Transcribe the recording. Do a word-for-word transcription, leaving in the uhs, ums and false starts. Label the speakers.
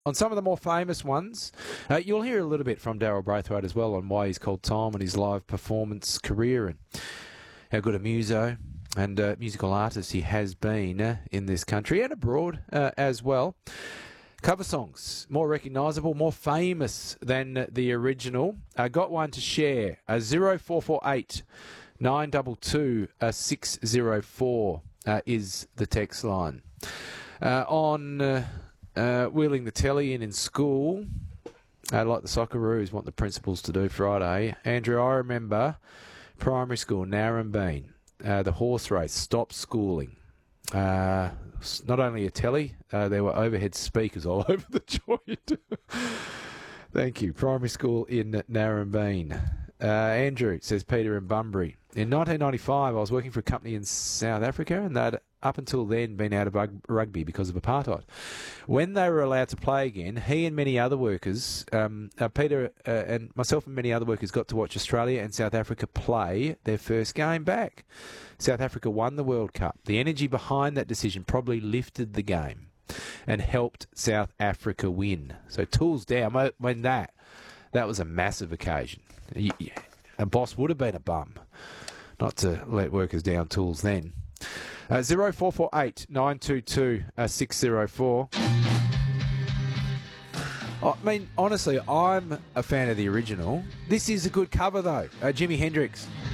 Speaker 1: on some of the more famous ones, uh, you'll hear a little bit from Daryl Braithwaite as well on why he's called Tom and his live performance career and how good a muso and uh, musical artist he has been uh, in this country and abroad uh, as well. Cover songs, more recognisable, more famous than the original. Uh, got one to share, uh, zero four four eight nine two two six zero four uh, is the text line. Uh, on... Uh, Uh, wheeling the telly in in school, uh, like the Socceroos want the principals to do Friday. Andrew, I remember primary school, Narrabeen, uh, the horse race, stop schooling. Uh, not only a telly, uh, there were overhead speakers all over the joint. Thank you. Primary school in Narrabeen. Uh, Andrew, says Peter in Bunbury. In nineteen ninety-five, I was working for a company in South Africa, and they'd up until then been out of rug- rugby because of apartheid. When they were allowed to play again, he and many other workers, um, uh, Peter uh, and myself and many other workers got to watch Australia and South Africa play their first game back. South Africa won the World Cup. The energy behind that decision probably lifted the game and helped South Africa win. So tools down. When that, that was a massive occasion. A boss would have been a bum not to let workers down tools then. Uh, zero four four eight nine two two six zero four. I mean, honestly, I'm a fan of the original. This is a good cover, though. Uh, Jimi Hendrix.